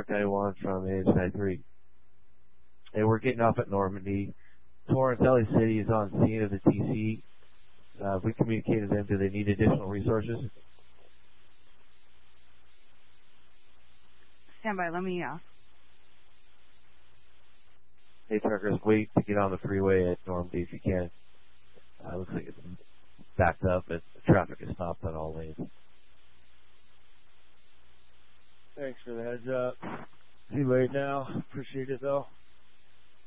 Park 91 from ASI 3. Hey, we're getting off at Normandy. Torrance LA City is on scene of the TC. We communicated to them. Do they need additional resources? Stand by. Let me Hey, truckers, wait to get on the freeway at Normandy if you can. Looks like it's backed up, but the traffic is stopped on all lanes. Thanks for the heads up. Too late now. Appreciate it, though.